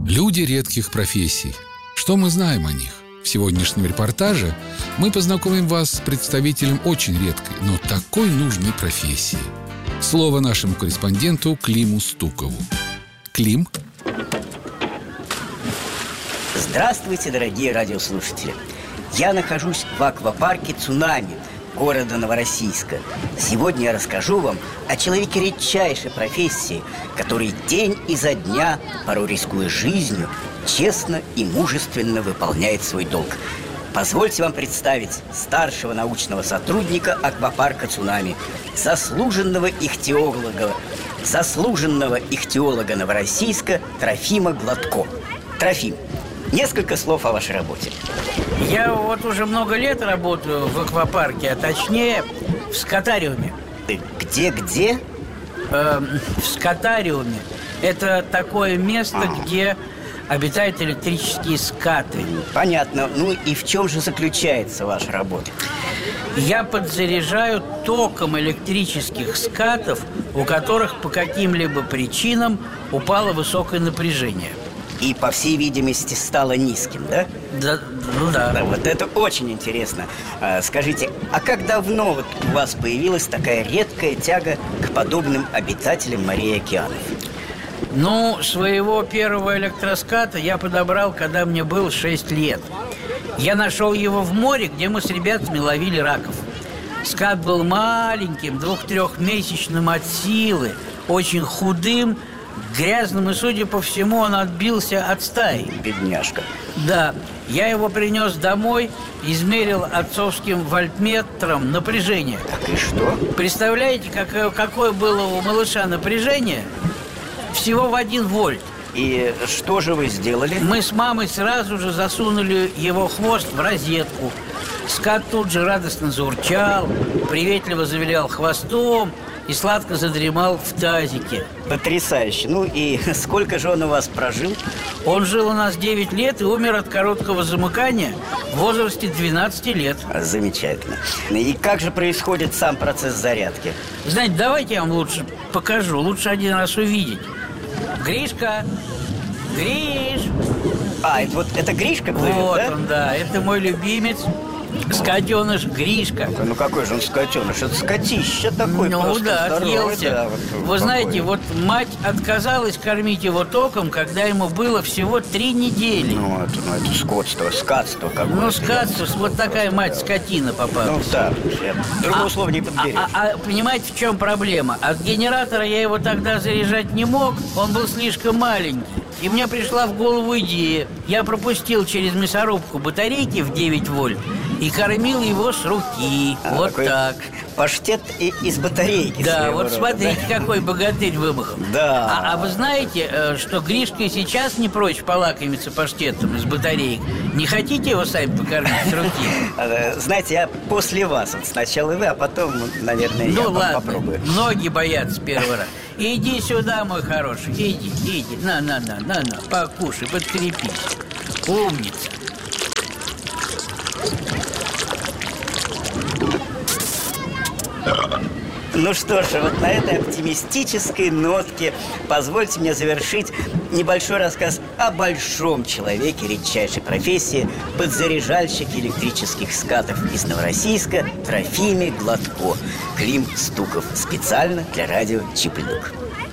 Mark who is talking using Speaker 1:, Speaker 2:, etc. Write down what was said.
Speaker 1: Люди редких профессий. Что мы знаем о них? В сегодняшнем репортаже мы познакомим вас с представителем очень редкой, но такой нужной профессии. Слово нашему корреспонденту Климу Стукову. Клим.
Speaker 2: Здравствуйте, дорогие радиослушатели. Я нахожусь в аквапарке «Цунами» города Новороссийска. Сегодня я расскажу вам о человеке редчайшей профессии, который день изо дня, порой рискуя жизнью, честно и мужественно выполняет свой долг. Позвольте вам представить старшего научного сотрудника аквапарка «Цунами», заслуженного ихтиолога Новороссийска Трофима Гладко. Трофим, несколько слов о вашей работе.
Speaker 3: Я вот уже много лет работаю в аквапарке, а точнее в скатариуме.
Speaker 2: Где?
Speaker 3: В скатариуме. Это такое место, где обитают электрические скаты.
Speaker 2: Понятно. Ну и в чем же заключается ваша работа?
Speaker 3: Я подзаряжаю током электрических скатов, у которых по каким-либо причинам упало высокое напряжение.
Speaker 2: И, по всей видимости, стало низким, да?
Speaker 3: Да.
Speaker 2: Да, вот это очень интересно. Скажите, а как давно вот у вас появилась такая редкая тяга к подобным обитателям морей и океанов?
Speaker 3: Ну, своего первого электроската я подобрал, когда мне было 6 лет. Я нашел его в море, где мы с ребятами ловили раков. Скат был маленьким, 2-3-месячным от силы, очень худым, грязным, и, судя по всему, он отбился от стаи.
Speaker 2: Бедняжка.
Speaker 3: Да, я его принес домой, измерил отцовским вольтметром напряжение.
Speaker 2: Так и что?
Speaker 3: Представляете, какое было у малыша напряжение? Всего в 1 вольт.
Speaker 2: И что же вы сделали?
Speaker 3: Мы с мамой сразу же засунули его хвост в розетку. Скат тут же радостно заурчал, приветливо завилял хвостом и сладко задремал в тазике.
Speaker 2: Потрясающе. Ну и сколько же он у вас прожил?
Speaker 3: Он жил у нас 9 лет и умер от короткого замыкания в возрасте 12 лет.
Speaker 2: Замечательно. И как же происходит сам процесс зарядки?
Speaker 3: Знаете, давайте я вам лучше покажу. Лучше один раз увидеть. Гришка! Гриш!
Speaker 2: Это Гришка плывет,
Speaker 3: вот
Speaker 2: да?
Speaker 3: Он, да. Это мой любимец. Скотеныш Гришка.
Speaker 2: Ну какой же он скотеныш? Это скотище такой.
Speaker 3: Ну да, отъелся.
Speaker 2: Да,
Speaker 3: Вы знаете, вот мать отказалась кормить его током, когда ему было всего 3 недели.
Speaker 2: Ну это скотство, скатство какое-то.
Speaker 3: Ну, скатство, вот такая мать скотина попалась.
Speaker 2: Ну да, другого слова не подберешь.
Speaker 3: Понимаете, в чем проблема? От генератора я его тогда заряжать не мог, он был слишком маленький. И мне пришла в голову идея. Я пропустил через мясорубку батарейки в 9 вольт и кормил его с руки. Вот так.
Speaker 2: Паштет из батарейки.
Speaker 3: Да, вот смотрите, какой богатырь вымахал.
Speaker 2: Да.
Speaker 3: А вы знаете, что Гришка сейчас не прочь полакомиться паштетом из батареек? Не хотите его сами покормить с руки?
Speaker 2: Знаете, я после вас. Вот сначала вы, а потом, наверное, я попробую.
Speaker 3: Многие боятся первый раз. Иди сюда, мой хороший, иди. На, покушай, подкрепись. Умница.
Speaker 2: Ну что ж, вот на этой оптимистической нотке позвольте мне завершить небольшой рассказ о большом человеке редчайшей профессии, подзаряжальщике электрических скатов из Новороссийска Трофиме Гладко. Клим Стуков. Специально для радио Чип и Дук.